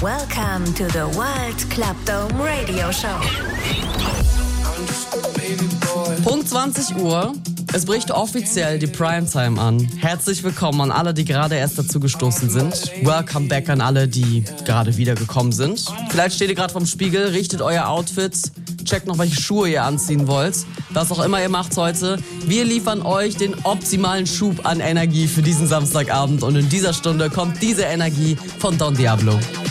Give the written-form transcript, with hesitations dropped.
Welcome to the World Club Dome Radio Show. Punkt 20 Uhr. Es bricht offiziell die Primetime an. Herzlich willkommen an alle, die gerade erst dazu gestoßen sind. Welcome back an alle, die gerade wiedergekommen sind. Vielleicht steht ihr gerade vorm Spiegel, richtet euer Outfit, checkt noch, welche Schuhe ihr anziehen wollt. Was auch immer ihr macht heute. Wir liefern euch den optimalen Schub an Energie für diesen Samstagabend. Und in dieser Stunde kommt diese Energie von Don Diablo.